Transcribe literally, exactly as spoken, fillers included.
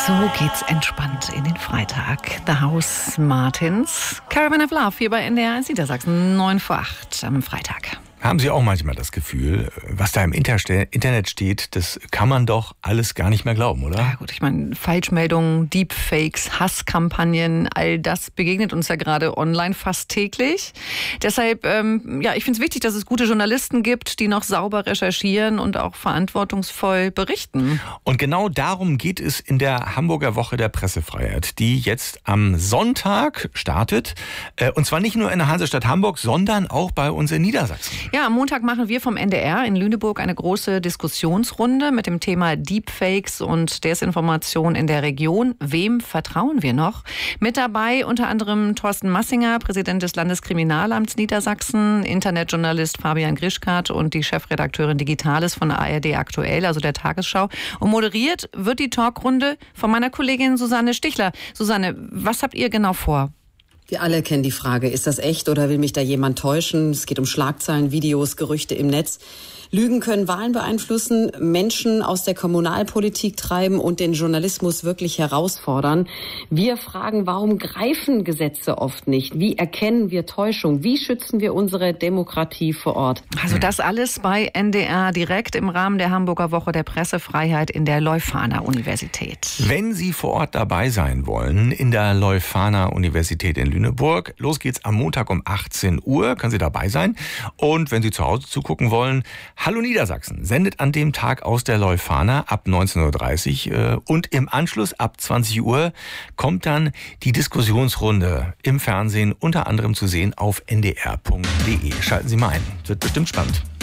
So geht's entspannt in den Freitag. The House Martins, Caravan of Love hier bei N D R eins Niedersachsen, neun vor acht am Freitag. Haben Sie auch manchmal das Gefühl, was da im Internet steht, das kann man doch alles gar nicht mehr glauben, oder? Ja gut, ich meine, Falschmeldungen, Deepfakes, Hasskampagnen, all das begegnet uns ja gerade online fast täglich. Deshalb, ähm, ja, ich finde es wichtig, dass es gute Journalisten gibt, die noch sauber recherchieren und auch verantwortungsvoll berichten. Und genau darum geht es in der Hamburger Woche der Pressefreiheit, die jetzt am Sonntag startet. Äh, und zwar nicht nur in der Hansestadt Hamburg, sondern auch bei uns in Niedersachsen. Ja, am Montag machen wir vom N D R in Lüneburg eine große Diskussionsrunde mit dem Thema Deepfakes und Desinformation in der Region. Wem vertrauen wir noch? Mit dabei unter anderem Thorsten Massinger, Präsident des Landeskriminalamts Niedersachsen, Internetjournalist Fabian Grischkat und die Chefredakteurin Digitales von A R D Aktuell, also der Tagesschau. Und moderiert wird die Talkrunde von meiner Kollegin Susanne Stichler. Susanne, was habt ihr genau vor? Wir alle kennen die Frage, ist das echt oder will mich da jemand täuschen? Es geht um Schlagzeilen, Videos, Gerüchte im Netz. Lügen können Wahlen beeinflussen, Menschen aus der Kommunalpolitik treiben und den Journalismus wirklich herausfordern. Wir fragen, warum greifen Gesetze oft nicht? Wie erkennen wir Täuschung? Wie schützen wir unsere Demokratie vor Ort? Also das alles bei N D R direkt im Rahmen der Hamburger Woche der Pressefreiheit in der Leuphana Universität. Wenn Sie vor Ort dabei sein wollen, in der Leuphana Universität in Lüneburg, los geht's am Montag um achtzehn Uhr, können Sie dabei sein. Und wenn Sie zu Hause zugucken wollen, Hallo Niedersachsen sendet an dem Tag aus der Leuphana ab neunzehn Uhr dreißig und im Anschluss ab zwanzig Uhr kommt dann die Diskussionsrunde im Fernsehen unter anderem zu sehen auf n d r punkt d e. Schalten Sie mal ein, wird bestimmt spannend.